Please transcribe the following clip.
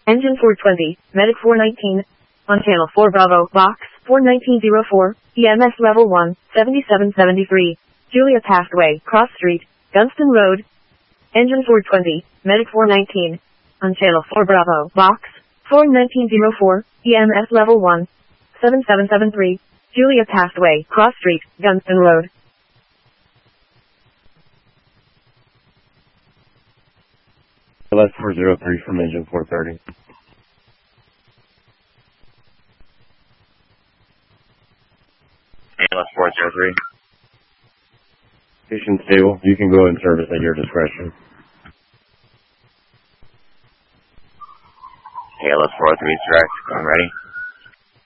Engine 420, Medic 419. On channel 4 Bravo, box 41904, EMS level 1, 7773. Julia Passway, Cross Street, Gunston Road. Engine 420, Medic 419. On channel 4 Bravo, box 41904, EMS level 1, 7773. Julia Passway, Cross Street, Gunston Road. LS 403 from engine 430. ALS 403. Station stable. You can go in service at your discretion. ALS 403 is direct. Going ready.